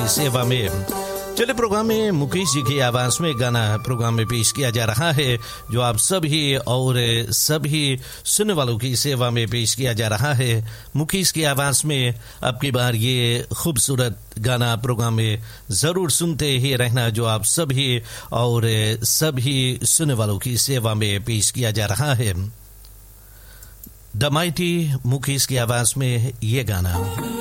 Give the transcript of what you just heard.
की सेवा में। चलिए प्रोग्राम में मुकेश जी की आवाज में गाना प्रोग्राम में पेश किया जा रहा है, जो आप सभी और सभी सुनने वालों की सेवा में पेश किया जा रहा है। मुकेश की आवाज में अब की बार ये खूबसूरत गाना प्रोग्राम में जरूर सुनते ही रहना, जो आप सभी और सभी सुनने वालों की सेवा में पेश किया जा रहा है। द माइटी मुकेश की आवाज में ये गाना।